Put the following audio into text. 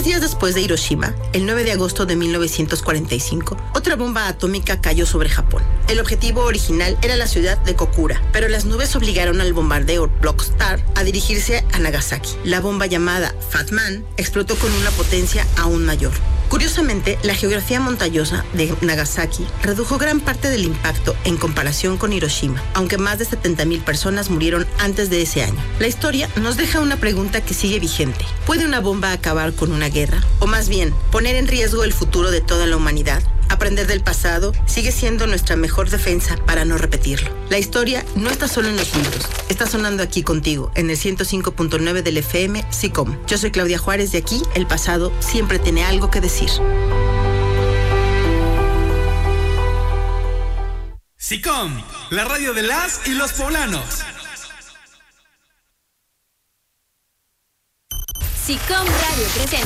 días después de Hiroshima, el 9 de agosto de 1945, otra bomba atómica cayó sobre Japón. El objetivo original era la ciudad de Kokura, pero las nubes obligaron al bombardero Black Star a dirigirse a Nagasaki. La bomba llamada Fat Man explotó con una potencia aún mayor. Curiosamente, la geografía montañosa de Nagasaki redujo gran parte del impacto en comparación con Hiroshima, aunque más de 70,000 personas murieron antes de ese año. La historia nos deja una pregunta que sigue vigente. ¿Puede una bomba acabar con una guerra? O más bien, poner en riesgo el futuro de toda la humanidad. Aprender del pasado sigue siendo nuestra mejor defensa para no repetirlo. La historia no está solo en los libros, está sonando aquí contigo, en el 105.9 del FM, SICOM. Yo soy Claudia Juárez, de aquí, el pasado siempre tiene algo que decir. SICOM, la radio de las y los poblanos. SICOM Radio presenta